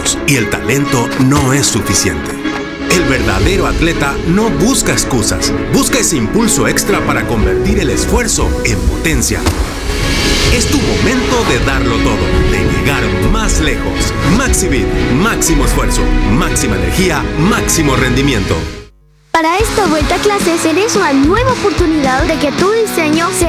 esfuerzos y el talento no es suficiente. El verdadero atleta no busca excusas, busca ese impulso extra para convertir el esfuerzo en potencia. Es tu momento de darlo todo, de llegar más lejos. Maxivit, máximo esfuerzo, máxima energía, máximo rendimiento. Para esta vuelta a clases tenés una nueva oportunidad de que tu diseño sea